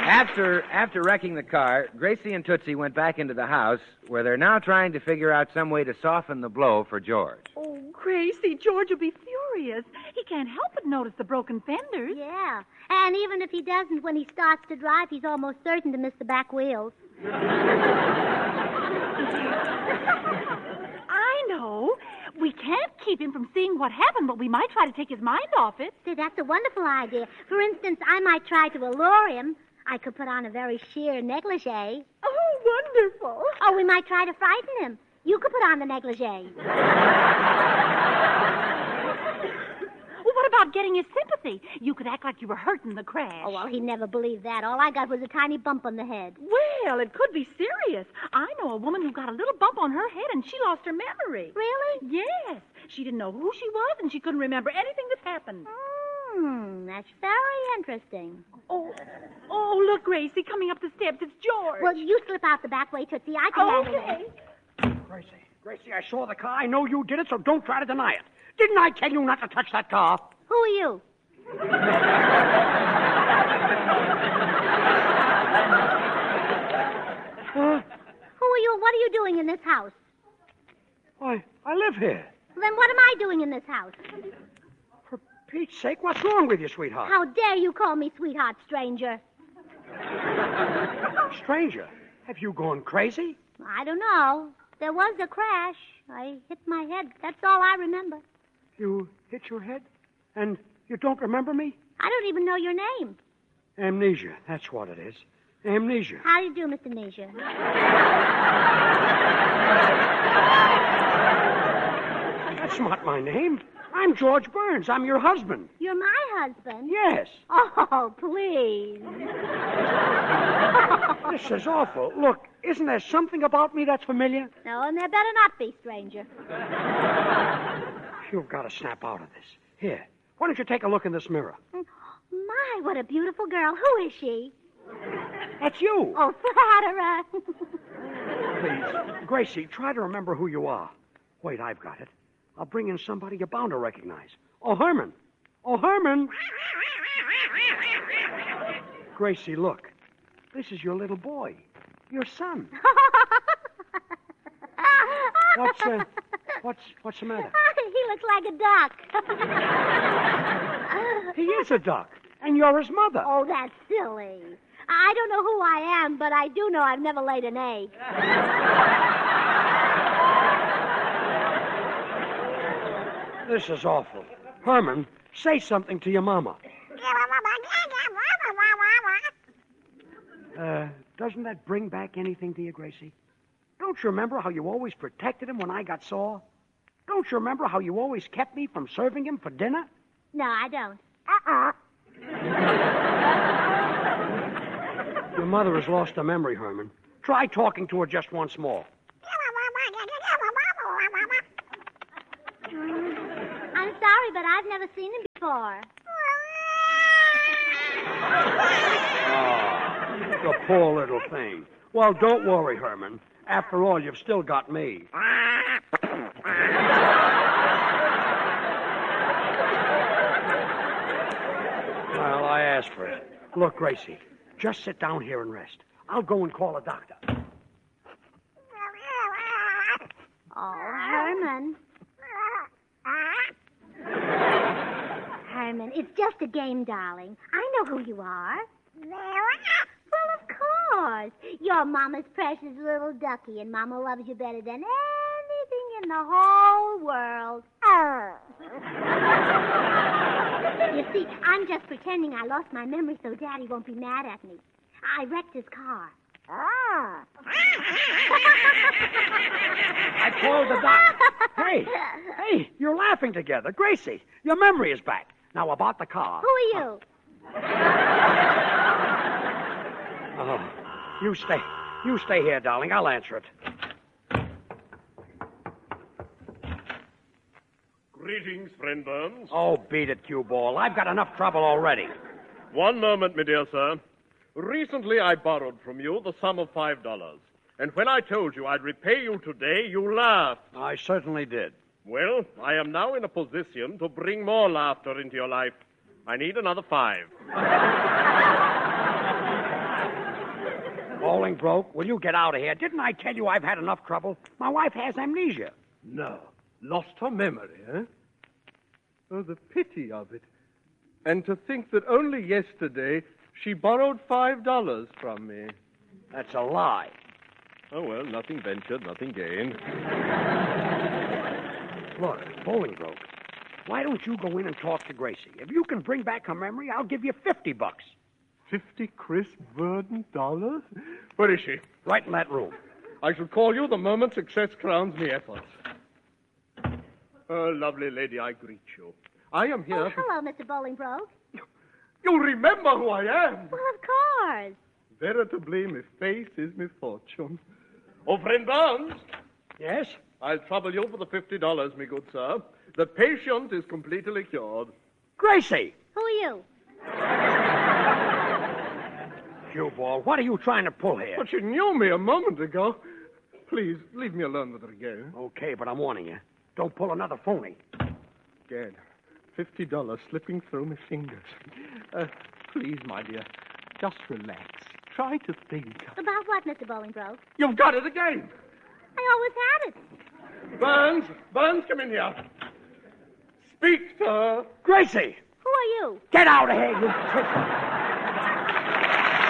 After wrecking the car, Gracie and Tootsie went back into the house, where they're now trying to figure out some way to soften the blow for George. Oh, Gracie, George will be furious. He can't help but notice the broken fenders. Yeah, and even if he doesn't, when he starts to drive, he's almost certain to miss the back wheels. I know. We can't keep him from seeing what happened, but we might try to take his mind off it. See, that's a wonderful idea. For instance, I might try to allure him. I could put on a very sheer negligee. Oh, wonderful. Oh, we might try to frighten him. You could put on the negligee. Well, what about getting his sympathy? You could act like you were hurt in the crash. Oh, well, he'd never believe that. All I got was a tiny bump on the head. Well, it could be serious. I know a woman who got a little bump on her head and she lost her memory. Really? Yes. She didn't know who she was and she couldn't remember anything that happened. That's very interesting. Oh, look, Gracie, coming up the steps. It's George. Well, you slip out the back way, Tootsie. I can handle it. Gracie, I saw the car. I know you did it, so don't try to deny it. Didn't I tell you not to touch that car? Who are you? Who are you? What are you doing in this house? Why, I live here. Then what am I doing in this house? For Pete's sake, what's wrong with you, sweetheart? How dare you call me sweetheart, stranger? Stranger, have you gone crazy? I don't know. There was a crash. I hit my head. That's all I remember. You hit your head? And you don't remember me? I don't even know your name. Amnesia, that's what it is. Amnesia. How do you do, Mr. Amnesia? That's not my name. I'm George Burns. I'm your husband. You're my husband? Yes. Oh, please. This is awful. Look, isn't there something about me that's familiar? No, and there better not be, stranger. You've got to snap out of this. Here, why don't you take a look in this mirror? My, what a beautiful girl. Who is she? That's you. Oh, flatterer. Please, Gracie, try to remember who you are. Wait, I've got it. I'll bring in somebody you're bound to recognize. Oh, Herman. Oh, Herman. Gracie, look. This is your little boy. Your son. What's the matter? He looks like a duck. He is a duck, and you're his mother. Oh, that's silly. I don't know who I am, but I do know I've never laid an egg. This is awful. Herman, say something to your mama. Doesn't that bring back anything to you, Gracie? Don't you remember how you always protected him when I got sore? Don't you remember how you always kept me from serving him for dinner? No, I don't. Your mother has lost her memory, Herman. Try talking to her just once more. I'm sorry, but I've never seen him before. Oh, the poor little thing. Well, don't worry, Herman. After all, you've still got me. Well, I asked for it. Look, Gracie, just sit down here and rest. I'll go and call a doctor. Oh, Herman. Herman, it's just a game, darling. I know who you are. Well, of course. You're Mama's precious little ducky, and Mama loves you better than anything in the whole world. You see, I'm just pretending I lost my memory so Daddy won't be mad at me. I wrecked his car. I called the doctor. Hey, you're laughing together. Gracie, your memory is back. Now, about the car. Who are you? Oh, you stay here, darling. I'll answer it. Greetings, friend Burns. Oh, beat it, cue ball. I've got enough trouble already. One moment, my dear sir. Recently, I borrowed from you the sum of $5. And when I told you I'd repay you today, you laughed. I certainly did. Well, I am now in a position to bring more laughter into your life. I need another $5. Bolingbroke, will you get out of here? Didn't I tell you I've had enough trouble? My wife has amnesia. No. Lost her memory, eh? Oh, the pity of it. And to think that only yesterday she borrowed $5 from me. That's a lie. Oh, well, nothing ventured, nothing gained. Look, Bolingbroke, why don't you go in and talk to Gracie? If you can bring back her memory, I'll give you $50. 50 crisp verdant dollars? Where is she? Right in that room. I shall call you the moment success crowns me efforts. Oh, lovely lady, I greet you. I am here. Oh, hello, Mr. Bolingbroke. You remember who I am? Well, of course. Veritably, my face is my fortune. Oh, friend Barnes, Yes? I'll trouble you for the $50, me good sir. The patient is completely cured. Gracie! Who are you? Cue ball, what are you trying to pull here? But she knew me a moment ago. Please, leave me alone with her again. Okay, but I'm warning you. Don't pull another phony. Again. $50 slipping through my fingers. Please, my dear, just relax. Try to think. About what, Mr. Bolingbroke? You've got it again. I always had it. Burns, come in here. Speak, sir. Gracie! Who are you? Get out of here, you trick!